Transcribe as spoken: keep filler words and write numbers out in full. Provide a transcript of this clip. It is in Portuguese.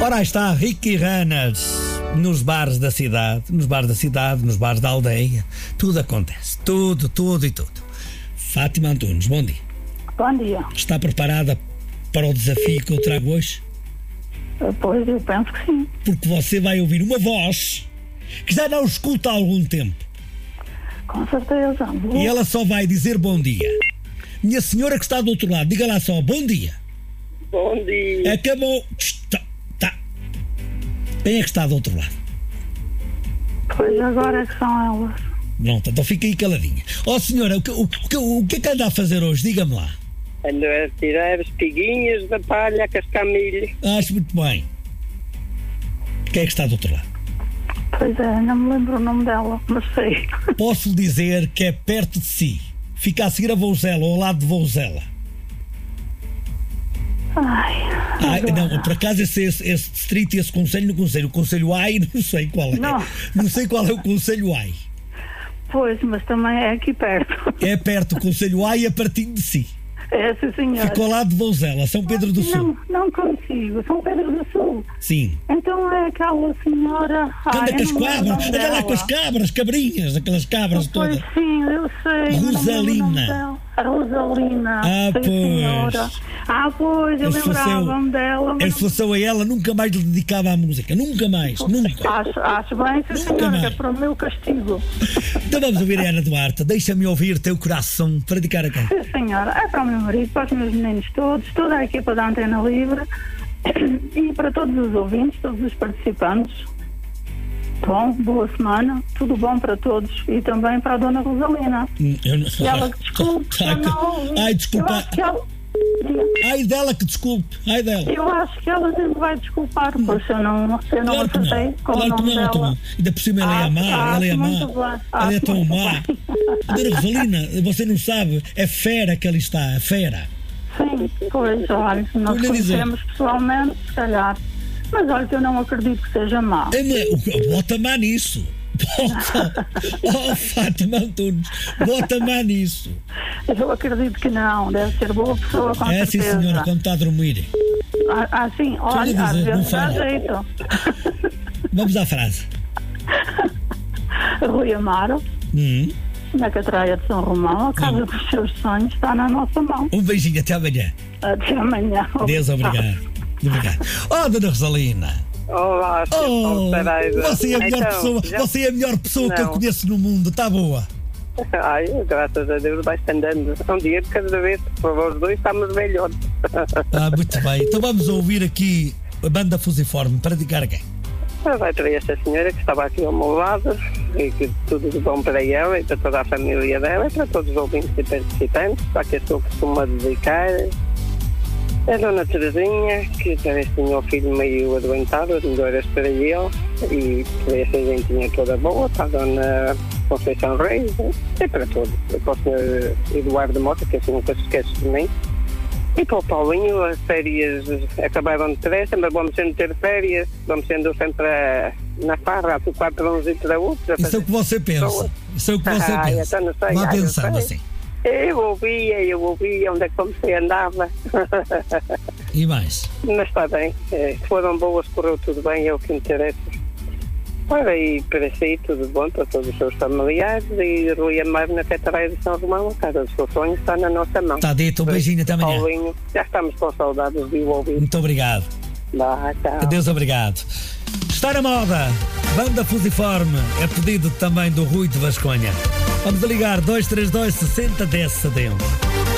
Ora, aí está Ricky Runners nos bares da cidade, nos bares da cidade, nos bares da aldeia. Tudo acontece, tudo, tudo e tudo. Fátima Antunes, bom dia. Bom dia. Está preparada para o desafio que eu trago hoje? Pois, eu penso que sim. Porque você vai ouvir uma voz que já não escuta há algum tempo. Com certeza. E ela só vai dizer bom dia. Minha senhora que está do outro lado, diga lá só, bom dia. Bom dia. Acabou. Tá, tá. Quem é que está do outro lado? Pois agora é que são elas. Pronto, então fica aí caladinha. Ó oh, senhora, o que, o, que, o que é que anda a fazer hoje? Diga-me lá. Ando a tirar as piguinhas da palha, a cascar milho. Acho muito bem. Quem é que está do outro lado? Pois é, não me lembro o nome dela, mas sei. Posso dizer que é perto de si. Fica a seguir a Vouzela, ou ao lado de Vouzela. Ai, Ai, agora. não, por acaso esse, esse, esse distrito e esse conselho no conselho. O conselho Ai, não sei qual é. Não. Não sei qual é o conselho Ai. Pois, mas também é aqui perto. É perto o conselho Ai a partir de si. É, sim, senhora. Fica ao lado de Vouzela, São Pedro do Sul. Não, não consigo. São Pedro do Sul. Sim. Então é aquela senhora... Anda com as cabras, anda lá dela. com as cabras, cabrinhas, aquelas cabras Pois todas. sim, eu sei. não me lembro o nome Rosalina. dela. A Rosalina. Ah, Sim, pois. senhora. Ah, pois, eu Ele faleceu. lembrava-me dela. Ele Mas... faleceu a ela, nunca mais lhe dedicava à música. Nunca mais, nunca. Acho, acho bem, sim, senhora, mais. que é para o meu castigo. Então vamos ouvir a Ana Duarte. Deixa-me ouvir teu coração para dedicar a quem? Sim, senhora, é para o meu marido, para os meus meninos todos, toda a equipa da Antena Livre e para todos os ouvintes, todos os participantes. Bom, boa semana, tudo bom para todos e também para a Dona Rosalina. Eu não... E ela que desculpe, Tá, eu não ouvi. ai, desculpa. Eu acho que ela... Ai dela que desculpe, ai dela. Eu acho que ela sempre vai desculpar, pois eu não, eu não Claro que acertei não, com o claro que nome não, dela. então, ainda por cima ela é Ah, má, ah, ela é má, muito bem. ela Ah, é tão muito má. bem. A Dona Rosalina, você não sabe, é fera que ela está, a fera. Sim, pois, olha, se nós Vou lhe dizer. conhecemos pessoalmente, se calhar. Mas olha que eu não acredito que seja má. É, mas, bota má nisso. Bota, oh Fátima Antunes, bota má nisso. Eu acredito que não, deve ser boa pessoa, com É sim certeza. senhora, quando está a dormir. Ah, ah, sim, olha, dizer, às não vezes dá fala. jeito. Vamos à frase. Rui Amaro, Hum. na Catraia de São Romão, a casa dos seus sonhos está na nossa mão. Um beijinho, até amanhã. Até amanhã. Deus, obrigado. Obrigado. Oh, Dona Rosalina. Olá, Oh, Saraiva. você é a melhor Então, pessoa, já- você é a melhor pessoa que eu Não. conheço no mundo, está boa. Ai, graças a Deus vai-se andando. Um dia de cada vez, por favor, os dois estamos melhores. Ah, muito bem. Então vamos ouvir aqui a banda Fusiforme para dedicar a quem? Vai para esta senhora que estava aqui ao meu lado e que tudo de bom para ela e para toda a família dela e para todos os ouvintes e participantes, para que a pessoa costuma dedicar. A Dona Terezinha, que parece que tinha o filho meio adoentado, as melhoras para ele, e para essa gentinha toda boa, para a Dona Conceição Reis, e para todos. Para o senhor Eduardo Mota, que assim nunca se esquece de mim. E para o Paulinho, as férias acabaram depressa, mas vamos sempre ter férias, vamos sendo sempre a, na farra, a tocar para uns e para outros. Isso é o que você pensa. Isso é o que você Ai, pensa. então não sei, Vá ai, não pensando sei. assim. Eu ouvia, eu ouvia onde é que comecei andava. E mais? Mas está bem, eh, foram boas, correu tudo bem, é o que me interessa. Ora, e para si, tudo bom para todos os seus familiares e Rui Amaro na Catraia de São Romão, a casa dos seus sonhos está na nossa mão. Está dito, um beijinho, até amanhã. Paulinho, já estamos com saudades de o ouvir. Muito obrigado. Vá, tchau. Adeus, obrigado. Está na moda. Banda Fusiforme é pedido também do Rui de Vasconha. Vamos a ligar dois três dois, sessenta, dez, setenta e um.